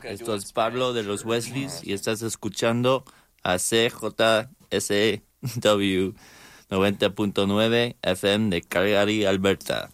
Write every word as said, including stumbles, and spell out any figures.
Esto es Pablo de los Wesleys y estás escuchando a C J S W noventa punto nueve F M de Calgary, Alberta.